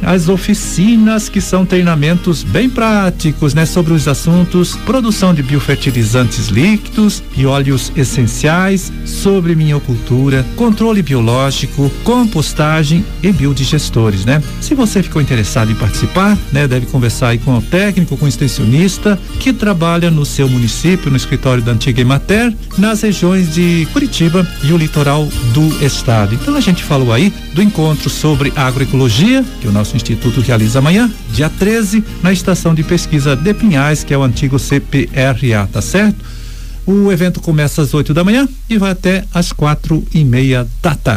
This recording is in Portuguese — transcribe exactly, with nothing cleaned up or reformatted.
as oficinas, que são treinamentos bem práticos, né, sobre os assuntos produção de biofertilizantes líquidos e óleos essenciais, sobre minhocultura, controle biológico, compostagem e biodigestores, né? Se você ficou interessado em participar, né, deve conversar aí com o técnico, com o extensionista que trabalha no seu município, no escritório da antiga Emater, nas regiões de Curitiba e o litoral do estado. Então a gente falou aí do encontro sobre agroecologia, que o nosso instituto realiza amanhã, dia treze, na estação de pesquisa de Pinhais, que é o antigo C P R A, tá certo? O evento começa às oito da manhã e vai até às quatro e meia da tarde.